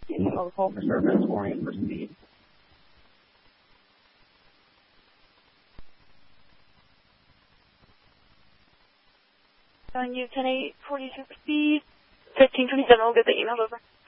I'll call for service, orient for speed. On you 10-8, 42 for speed, 1527, we'll get the email over.